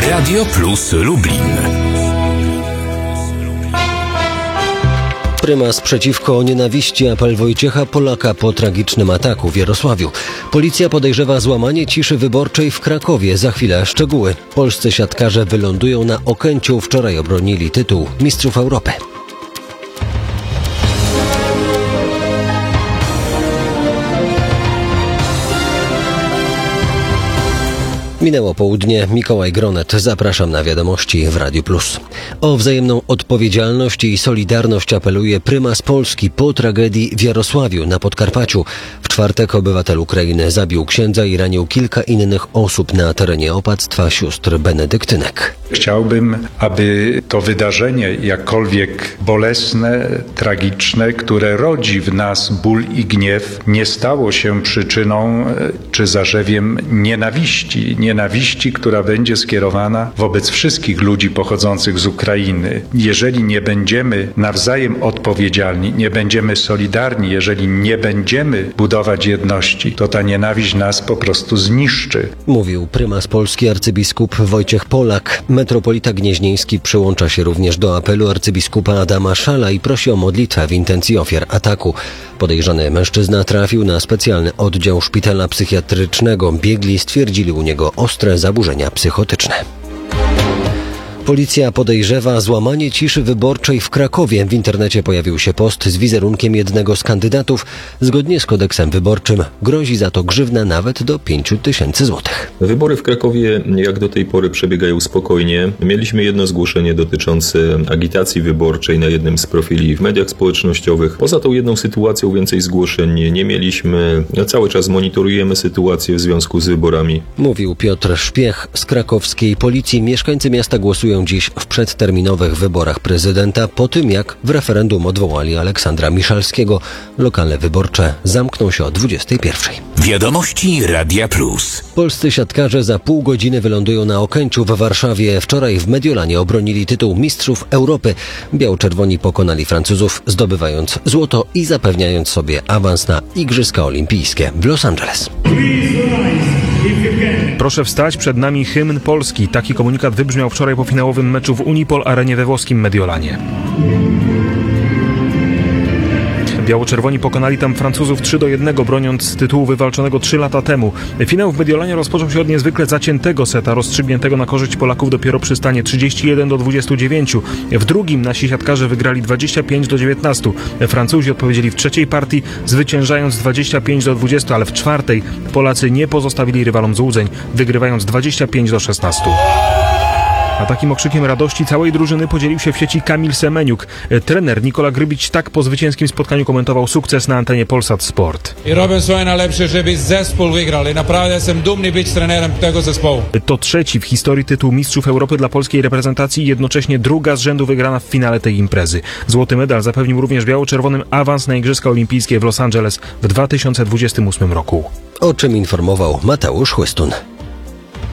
Radio Plus Lublin. Prymas przeciwko nienawiści, apel Wojciecha Polaka po tragicznym ataku w Jarosławiu. Policja podejrzewa złamanie ciszy wyborczej w Krakowie. Za chwilę szczegóły. Polscy siatkarze wylądują na Okęciu. Wczoraj obronili tytuł Mistrzów Europy. Minęło południe. Mikołaj Gronet. Zapraszam na wiadomości w Radiu Plus. O wzajemną odpowiedzialność i solidarność apeluje prymas Polski po tragedii w Jarosławiu na Podkarpaciu. W czwartek obywatel Ukrainy zabił księdza i ranił kilka innych osób na terenie opactwa sióstr benedyktynek. Chciałbym, aby to wydarzenie, jakkolwiek bolesne, tragiczne, które rodzi w nas ból i gniew, nie stało się przyczyną czy zarzewiem nienawiści, która będzie skierowana wobec wszystkich ludzi pochodzących z Ukrainy. Jeżeli nie będziemy nawzajem odpowiedzialni, nie będziemy solidarni, jeżeli nie będziemy budować jedności, to ta nienawiść nas po prostu zniszczy. Mówił prymas Polski arcybiskup Wojciech Polak. Metropolita Gnieźnieński przyłącza się również do apelu arcybiskupa Adama Szala i prosi o modlitwę w intencji ofiar ataku. Podejrzany mężczyzna trafił na specjalny oddział szpitala psychiatrycznego. Biegli stwierdzili u niego ostre zaburzenia psychotyczne. Policja podejrzewa złamanie ciszy wyborczej w Krakowie. W internecie pojawił się post z wizerunkiem jednego z kandydatów. Zgodnie z kodeksem wyborczym grozi za to grzywna nawet do 5 000 złotych. Wybory w Krakowie jak do tej pory przebiegają spokojnie. Mieliśmy jedno zgłoszenie dotyczące agitacji wyborczej na jednym z profili w mediach społecznościowych. Poza tą jedną sytuacją więcej zgłoszeń nie mieliśmy. Cały czas monitorujemy sytuację w związku z wyborami. Mówił Piotr Szpiech z krakowskiej policji. Mieszkańcy miasta głosują dziś w przedterminowych wyborach prezydenta po tym, jak w referendum odwołali Aleksandra Miszalskiego. Lokale wyborcze zamkną się o 21:00. Wiadomości Radia Plus. Polscy siatkarze za pół godziny wylądują na Okęciu w Warszawie. Wczoraj w Mediolanie obronili tytuł Mistrzów Europy. Biało-czerwoni pokonali Francuzów, zdobywając złoto i zapewniając sobie awans na Igrzyska Olimpijskie w Los Angeles. Proszę wstać, przed nami hymn Polski. Taki komunikat wybrzmiał wczoraj po finałowym meczu w Unipol Arenie we włoskim Mediolanie. Biało-czerwoni pokonali tam Francuzów 3-1, broniąc tytułu wywalczonego 3 lata temu. Finał w Mediolanie rozpoczął się od niezwykle zaciętego seta, rozstrzygniętego na korzyść Polaków dopiero przy stanie 31-29. W drugim nasi siatkarze wygrali 25-19. Francuzi odpowiedzieli w trzeciej partii, zwyciężając 25-20, ale w czwartej Polacy nie pozostawili rywalom złudzeń, wygrywając 25-16. A takim okrzykiem radości całej drużyny podzielił się w sieci Kamil Semeniuk. Trener Nikola Grybić tak po zwycięskim spotkaniu komentował sukces na antenie Polsat Sport. I robię swoje najlepsze, żeby zespół wygrał. I naprawdę jestem dumny być trenerem tego zespołu. To trzeci w historii tytuł Mistrzów Europy dla polskiej reprezentacji i jednocześnie druga z rzędu wygrana w finale tej imprezy. Złoty medal zapewnił również biało-czerwonym awans na Igrzyska Olimpijskie w Los Angeles w 2028 roku. O czym informował Mateusz Chłystun.